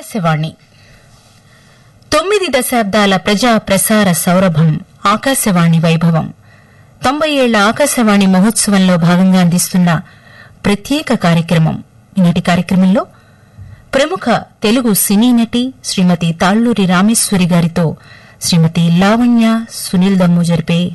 ఆకాశవాణి 9 దశాబ్దాల ప్రజా ప్రసార సౌరభం ఆకాశవాణి వైభవం 90 ఏళ్ల ఆకాశవాణి మహోత్సవంలో భాగంగా అందిస్తున్న ప్రత్యేక కార్యక్రమం. ఈనాటి కార్యక్రమంలో ప్రముఖ తెలుగు సినీ నటి శ్రీమతి తాళ్లూరి రామేశ్వరి గారితో శ్రీమతి లావణ్య సునీల్ దమ్ము జరిపే